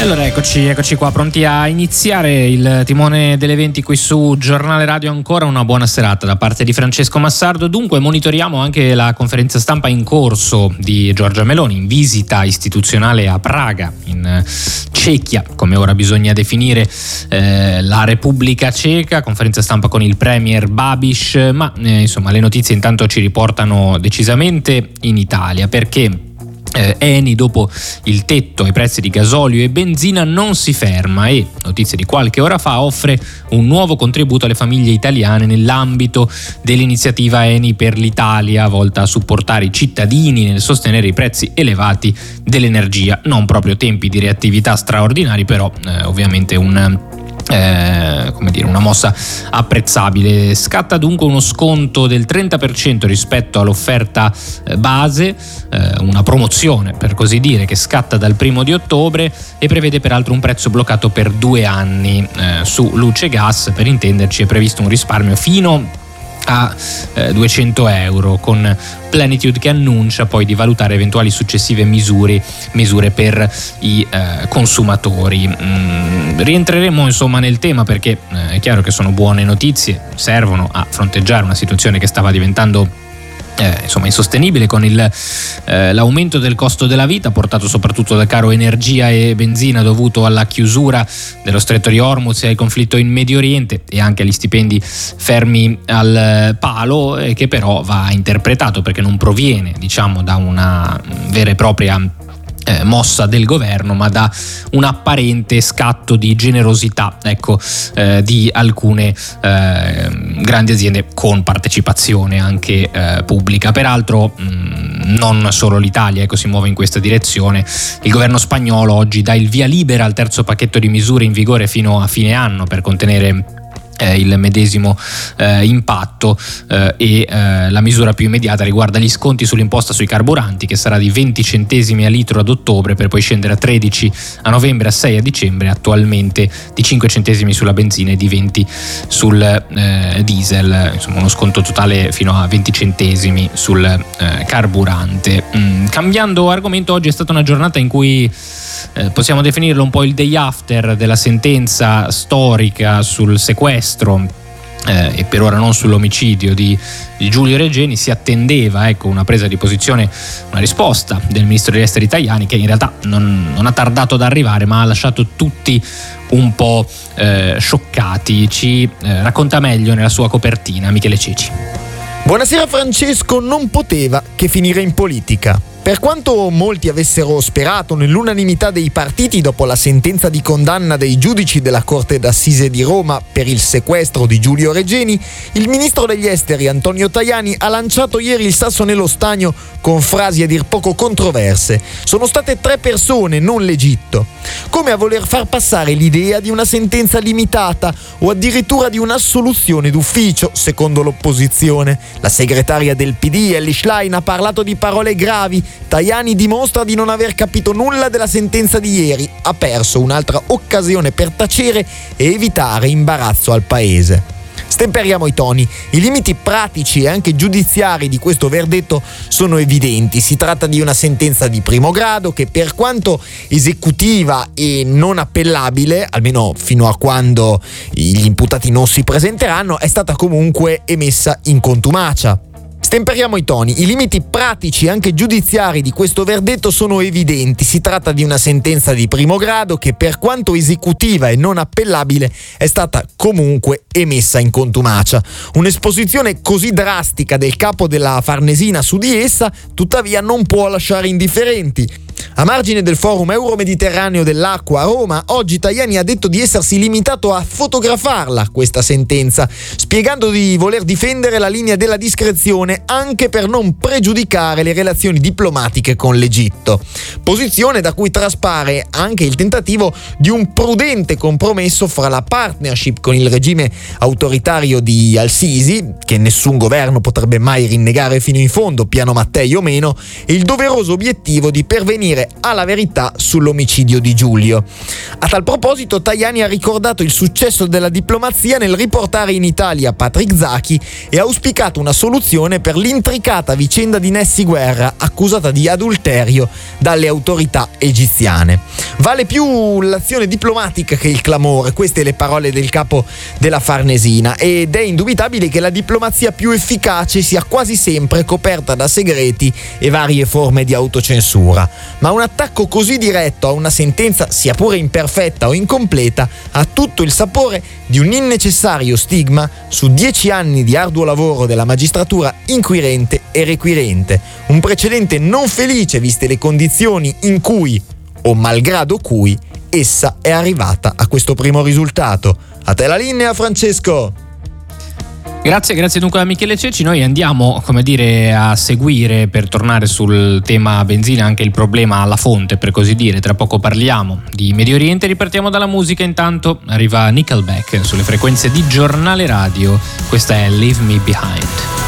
Allora eccoci qua pronti a iniziare il timone delle 20 qui su Giornale Radio. Ancora una buona serata da parte di Francesco Massardo. Dunque monitoriamo anche la conferenza stampa in corso di Giorgia Meloni in visita istituzionale a Praga, in Cechia, come ora bisogna definire la Repubblica Ceca. Conferenza stampa con il premier Babiš, ma insomma le notizie intanto ci riportano decisamente in Italia, perché Eni, dopo il tetto ai prezzi di gasolio e benzina, non si ferma e, notizie di qualche ora fa, offre un nuovo contributo alle famiglie italiane nell'ambito dell'iniziativa Eni per l'Italia, volta a supportare i cittadini nel sostenere i prezzi elevati dell'energia. Non proprio tempi di reattività straordinari, però ovviamente una mossa apprezzabile. Scatta dunque uno sconto del 30% rispetto all'offerta base, una promozione per così dire che scatta dal 1 di ottobre e prevede peraltro un prezzo bloccato per 2 anni. Su luce e gas, per intenderci, è previsto un risparmio fino a 200 euro, con Plenitude che annuncia poi di valutare eventuali successive misure per i consumatori. Rientreremo insomma nel tema, perché è chiaro che sono buone notizie, servono a fronteggiare una situazione che stava diventando insostenibile con l'aumento del costo della vita, portato soprattutto dal caro energia e benzina dovuto alla chiusura dello stretto di Hormuz e al conflitto in Medio Oriente, e anche agli stipendi fermi al palo, che però va interpretato, perché non proviene da una vera e propria mossa del governo, ma da un apparente scatto di generosità di alcune grandi aziende con partecipazione anche pubblica. Peraltro non solo l'Italia si muove in questa direzione. Il governo spagnolo oggi dà il via libera al terzo pacchetto di misure in vigore fino a fine anno per contenere il medesimo impatto e la misura più immediata riguarda gli sconti sull'imposta sui carburanti, che sarà di 20 centesimi a litro ad ottobre per poi scendere a 13 a novembre, a 6 a dicembre, attualmente di 5 centesimi sulla benzina e di 20 sul diesel, insomma uno sconto totale fino a 20 centesimi sul carburante. Cambiando argomento, oggi è stata una giornata in cui possiamo definirlo un po' il day after della sentenza storica sul sequestro e per ora non sull'omicidio di Giulio Regeni. Si attendeva una presa di posizione, una risposta del ministro degli esteri Tajani, che in realtà non ha tardato ad arrivare, ma ha lasciato tutti un po' scioccati. Ci racconta meglio nella sua copertina Michele Ceci. Buonasera Francesco, non poteva che finire in politica. Per quanto molti avessero sperato nell'unanimità dei partiti dopo la sentenza di condanna dei giudici della Corte d'Assise di Roma per il sequestro di Giulio Regeni, il ministro degli esteri Antonio Tajani ha lanciato ieri il sasso nello stagno con frasi a dir poco controverse. Sono state 3 persone, non l'Egitto. Come a voler far passare l'idea di una sentenza limitata o addirittura di un'assoluzione d'ufficio, secondo l'opposizione. La segretaria del PD, Elly Schlein, ha parlato di parole gravi. Tajani dimostra di non aver capito nulla della sentenza di ieri, ha perso un'altra occasione per tacere e evitare imbarazzo al paese. Stemperiamo i toni. I limiti pratici e anche giudiziari di questo verdetto sono evidenti. Si tratta di una sentenza di primo grado che, per quanto esecutiva e non appellabile, almeno fino a quando gli imputati non si presenteranno, è stata comunque emessa in contumacia. Stemperiamo i toni. I limiti pratici e anche giudiziari di questo verdetto sono evidenti. Si tratta di una sentenza di primo grado che, per quanto esecutiva e non appellabile, è stata comunque emessa in contumacia. Un'esposizione così drastica del capo della Farnesina su di essa, tuttavia, non può lasciare indifferenti. A margine del Forum Euromediterraneo dell'Acqua a Roma, oggi Tajani ha detto di essersi limitato a fotografarla, questa sentenza, spiegando di voler difendere la linea della discrezione anche per non pregiudicare le relazioni diplomatiche con l'Egitto. Posizione da cui traspare anche il tentativo di un prudente compromesso fra la partnership con il regime autoritario di al-Sisi, che nessun governo potrebbe mai rinnegare fino in fondo, piano Mattei o meno, e il doveroso obiettivo di pervenire alla verità sull'omicidio di Giulio. A tal proposito, Tajani ha ricordato il successo della diplomazia nel riportare in Italia Patrick Zaki e ha auspicato una soluzione per l'intricata vicenda di Nessi Guerra, accusata di adulterio dalle autorità egiziane. Vale più l'azione diplomatica che il clamore, queste le parole del capo della Farnesina, ed è indubitabile che la diplomazia più efficace sia quasi sempre coperta da segreti e varie forme di autocensura. Ma un attacco così diretto a una sentenza, sia pure imperfetta o incompleta, ha tutto il sapore di un innecessario stigma su 10 anni di arduo lavoro della magistratura inquirente e requirente, un precedente non felice viste le condizioni in cui, o malgrado cui, essa è arrivata a questo primo risultato. A te la linea, Francesco! Grazie dunque a Michele Ceci. Noi andiamo, a seguire, per tornare sul tema benzina, anche il problema alla fonte, per così dire. Tra poco parliamo di Medio Oriente, ripartiamo dalla musica. Intanto arriva Nickelback sulle frequenze di Giornale Radio. Questa è Leave Me Behind.